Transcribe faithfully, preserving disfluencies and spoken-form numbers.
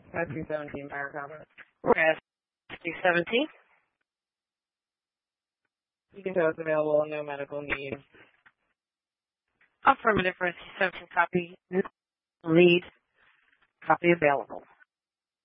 S C seventeen power comment. We're S C seventeen. You can tell it's available, no medical need. Affirmative for S C seventeen copy. Lead. Copy available.